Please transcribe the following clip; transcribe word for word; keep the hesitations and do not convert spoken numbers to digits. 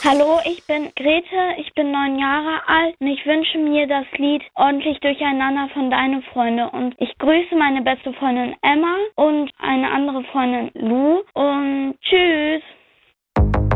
Hallo, ich bin Grete, ich bin neun Jahre alt und ich wünsche mir das Lied Ordentlich Durcheinander von Deine Freunde. Und ich grüße meine beste Freundin Emma und eine andere Freundin Lou und